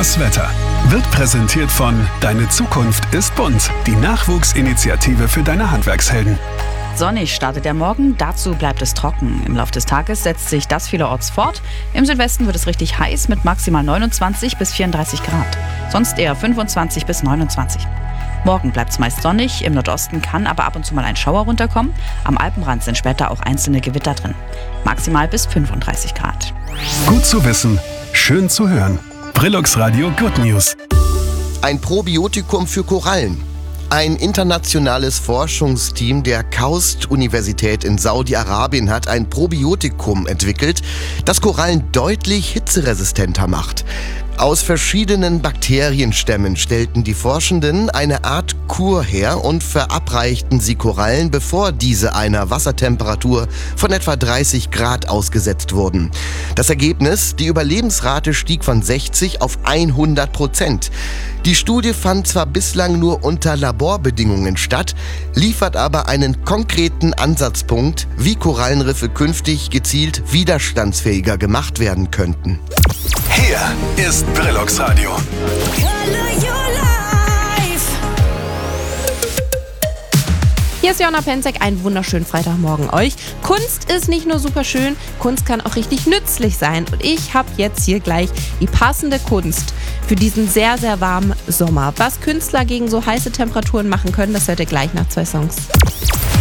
Das Wetter wird präsentiert von Deine Zukunft ist bunt, die Nachwuchsinitiative für deine Handwerkshelden. Sonnig startet der Morgen, dazu bleibt es trocken. Im Laufe des Tages setzt sich das vielerorts fort. Im Südwesten wird es richtig heiß mit maximal 29 bis 34 Grad. Sonst eher 25 bis 29. Morgen bleibt es meist sonnig, im Nordosten kann aber ab und zu mal ein Schauer runterkommen. Am Alpenrand sind später auch einzelne Gewitter drin. Maximal bis 35 Grad. Gut zu wissen, schön zu hören. Brillux Radio Good News. Ein Probiotikum für Korallen. Ein internationales Forschungsteam der KAUST-Universität in Saudi-Arabien hat ein Probiotikum entwickelt, das Korallen deutlich hitzeresistenter macht. Aus verschiedenen Bakterienstämmen stellten die Forschenden eine Art Kur her und verabreichten sie Korallen, bevor diese einer Wassertemperatur von etwa 30 Grad ausgesetzt wurden. Das Ergebnis: die Überlebensrate stieg von 60 auf 100%. Die Studie fand zwar bislang nur unter Laborbedingungen statt, liefert aber einen konkreten Ansatzpunkt, wie Korallenriffe künftig gezielt widerstandsfähiger gemacht werden könnten. Hier ist Brillux Radio. Hier ist Jonna Penzek, einen wunderschönen Freitagmorgen euch. Kunst ist nicht nur super schön, Kunst kann auch richtig nützlich sein. Und ich habe jetzt hier gleich die passende Kunst für diesen sehr, sehr warmen Sommer. Was Künstler gegen so heiße Temperaturen machen können, das hört ihr gleich nach 2 Songs.